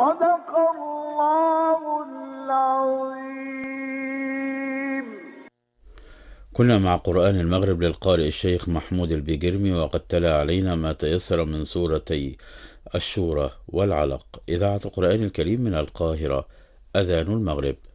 صدق الله العظيم. كنا مع قرآن المغرب للقارئ الشيخ محمود البيجرمي، وقد تلا علينا ما تيسر من سورتي الشورى والعلق. إذاعة القرآن الكريم من القاهرة، أذان المغرب.